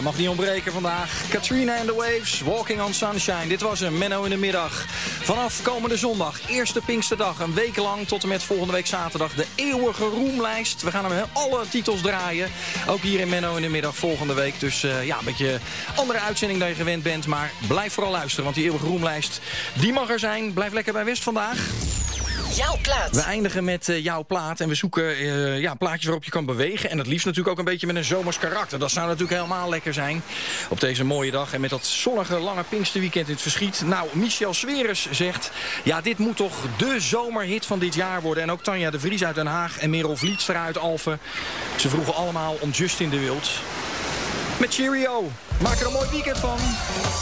Mag niet ontbreken vandaag. Katrina and the Waves, Walking on Sunshine. Dit was een Menno in de middag. Vanaf komende zondag, eerste Pinksterdag. Een week lang tot en met volgende week zaterdag. De eeuwige roemlijst. We gaan hem alle titels draaien. Ook hier in Menno in de middag volgende week. Dus een beetje andere uitzending dan je gewend bent. Maar blijf vooral luisteren, want die eeuwige roemlijst, die mag er zijn. Blijf lekker bij West vandaag. Jouw plaat. We eindigen met jouw plaat en we zoeken plaatjes waarop je kan bewegen. En het liefst natuurlijk ook een beetje met een zomers karakter. Dat zou natuurlijk helemaal lekker zijn op deze mooie dag. En met dat zonnige lange Pinksterweekend in het verschiet. Nou, Michel Sweres zegt, ja, dit moet toch de zomerhit van dit jaar worden. En ook Tanja de Vries uit Den Haag en Merel Vlietstra uit Alphen. Ze vroegen allemaal om Justin de Wild. Met Cheerio. Maak er een mooi weekend van.